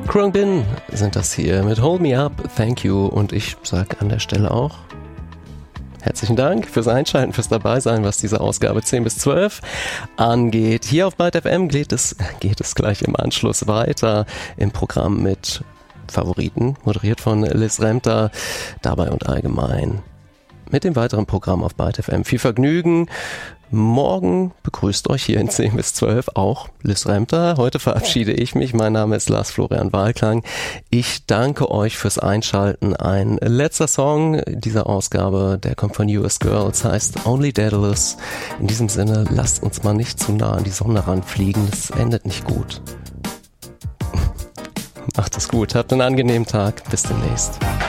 Khruangbin sind das hier mit Hold Me Up, Thank You. Und ich sage an der Stelle auch herzlichen Dank fürs Einschalten, fürs Dabeisein, was diese Ausgabe 10 bis 12 angeht. Hier auf Byte FM geht es gleich im Anschluss weiter im Programm mit Favoriten, moderiert von Liz Remter, dabei und allgemein mit dem weiteren Programm auf Byte FM. Viel Vergnügen. Morgen begrüßt euch hier in 10 bis 12 auch Liz Remter. Heute verabschiede ich mich. Mein Name ist Lars Florian Wahlklang. Ich danke euch fürs Einschalten. Ein letzter Song dieser Ausgabe, der kommt von US Girls, heißt Only Daedalus. In diesem Sinne, lasst uns mal nicht zu nah an die Sonne ranfliegen. Das endet nicht gut. Macht es gut. Habt einen angenehmen Tag. Bis demnächst.